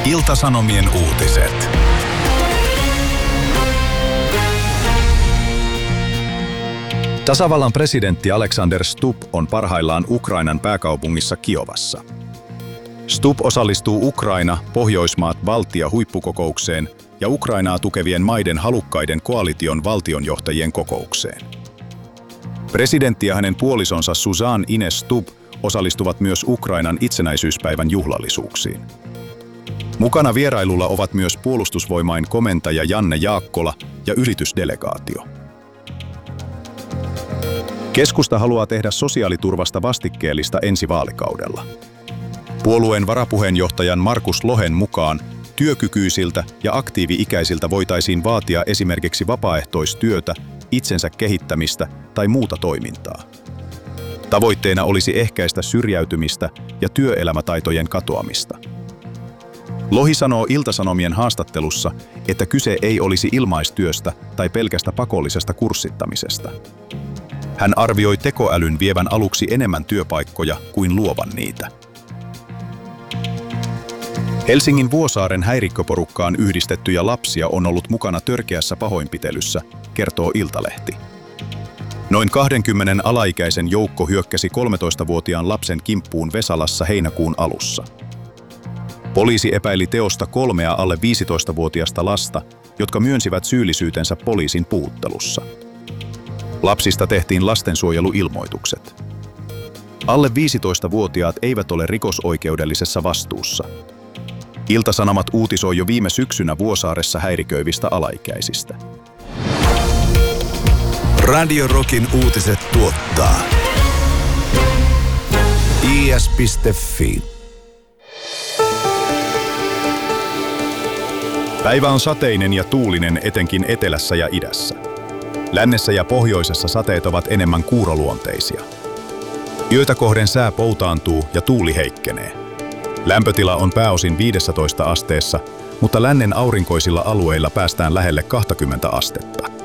Ilta-Sanomien uutiset. Tasavallan presidentti Alexander Stubb on parhaillaan Ukrainan pääkaupungissa Kiovassa. Stubb osallistuu Ukraina, Pohjoismaat, Baltia huippukokoukseen ja Ukrainaa tukevien maiden halukkaiden koalition valtionjohtajien kokoukseen. Presidentti ja hänen puolisonsa Suzanne Ines Stubb osallistuvat myös Ukrainan itsenäisyyspäivän juhlallisuuksiin. Mukana vierailulla ovat myös puolustusvoimain komentaja Janne Jaakkola ja yritysdelegaatio. Keskusta haluaa tehdä sosiaaliturvasta vastikkeellista ensi vaalikaudella. Puolueen varapuheenjohtajan Markus Lohen mukaan työkykyisiltä ja aktiivi-ikäisiltä voitaisiin vaatia esimerkiksi vapaaehtoistyötä, itsensä kehittämistä tai muuta toimintaa. Tavoitteena olisi ehkäistä syrjäytymistä ja työelämätaitojen katoamista. Lohi sanoo Ilta-Sanomien haastattelussa, että kyse ei olisi ilmaistyöstä tai pelkästä pakollisesta kurssittamisesta. Hän arvioi tekoälyn vievän aluksi enemmän työpaikkoja kuin luovan niitä. Helsingin Vuosaaren häirikköporukkaan yhdistettyjä lapsia on ollut mukana törkeässä pahoinpitelyssä, kertoo Iltalehti. Noin 20 alaikäisen joukko hyökkäsi 13-vuotiaan lapsen kimppuun Vesalassa heinäkuun alussa. Poliisi epäili teosta 3 alle 15-vuotiasta lasta, jotka myönsivät syyllisyytensä poliisin puhuttelussa. Lapsista tehtiin lastensuojeluilmoitukset. Alle 15-vuotiaat eivät ole rikosoikeudellisessa vastuussa. Ilta-Sanomat uutisoi jo viime syksynä Vuosaaressa häiriköivistä alaikäisistä. Radio Rockin uutiset tuottaa is.fi. Päivä on sateinen ja tuulinen etenkin etelässä ja idässä. Lännessä ja pohjoisessa sateet ovat enemmän kuuroluonteisia. Yötä kohden sää poutaantuu ja tuuli heikkenee. Lämpötila on pääosin 15 asteessa, mutta lännen aurinkoisilla alueilla päästään lähelle 20 astetta.